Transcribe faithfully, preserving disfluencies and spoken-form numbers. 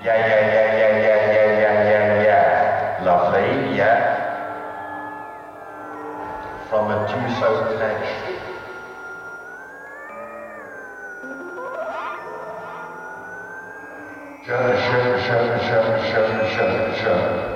Yeah, yeah, yeah, yeah, yeah, yeah, yeah, yeah, yeah. Lovely, yeah. From a Duso connection. Je, je, je, je, je, je, je.